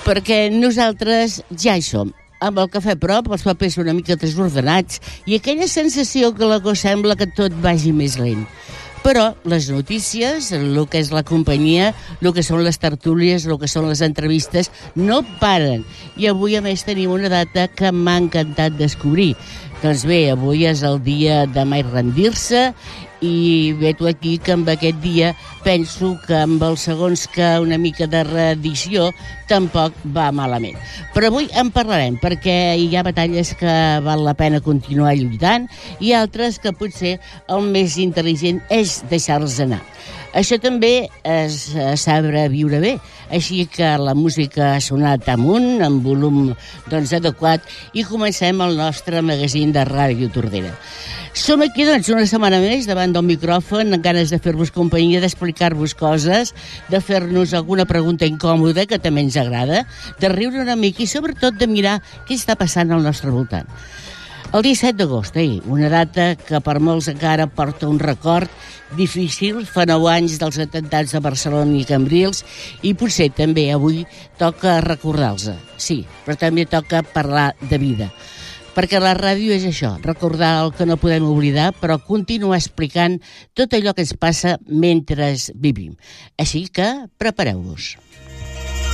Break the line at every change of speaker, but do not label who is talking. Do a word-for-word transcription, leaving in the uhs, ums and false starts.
perquè nosaltres ja hi som. Amb el cafè prop, els papers una mica desordenats i aquella sensació que la cosa sembla que tot vagi més lent. Però les notícies, el que és la companyia, el que són les tertúlies, el que són les entrevistes, no paren. I avui, a més, tenim una data que m'ha encantat descobrir. Doncs bé, avui és el dia de mai rendir-se i veto aquí que amb aquest dia penso que amb els segons que una mica de reedició tampoc va malament. Però avui en parlarem perquè hi ha batalles que val la pena continuar lluitant i altres que potser el més intel·ligent és deixar-les anar. Això també és saber viure bé, així que la música ha sonat amunt, amb volum doncs, adequat, i comencem el nostre magazín de Ràdio Tordera. Som aquí doncs, una setmana més davant del micròfon, amb ganes de fer-vos companyia, d'explicar-vos coses, de fer-nos alguna pregunta incòmoda, que també ens agrada, de riure una mica i sobretot de mirar què està passant al nostre voltant. El disset d'agost, eh? Una data que per molts encara porta un record difícil, fa nou anys dels atemptats de Barcelona i Cambrils, i potser també avui toca recordar-los. Sí, però també toca parlar de vida. Perquè la ràdio és això, recordar el que no podem oblidar, però continuar explicant tot allò que ens passa mentre vivim. Així que prepareu-vos.